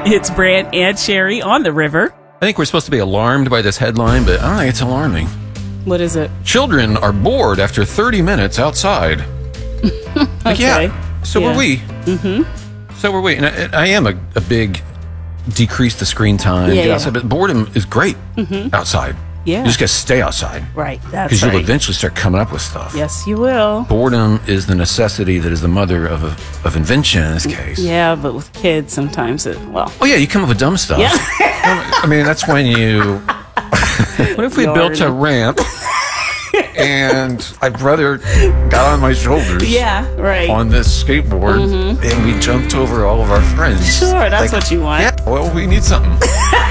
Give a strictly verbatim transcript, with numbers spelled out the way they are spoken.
It's Brant and Sherry on the river. I think we're supposed to be alarmed by this headline, but I don't think it's alarming. What is it? Children are bored after thirty minutes outside. Like, Okay. yeah, so Yeah. were we. Mm-hmm. So were we. And I, I am a, a big decrease the screen time, Yeah, get yeah. outside, but boredom is great outside. Yeah. You just got to stay outside. Right. That's Because right. you'll eventually start coming up with stuff. Yes, you will. Boredom is the necessity that is the mother of, a, of invention in this case. Yeah, but with kids, sometimes it, well. Oh, yeah, you come up with dumb stuff. Yeah. I mean, that's when you... What if we You built a already- ramp and my brother got on my shoulders Yeah, right. on this skateboard and we jumped over all of our friends? Sure, that's Like, what you want. Yeah, well, we need something.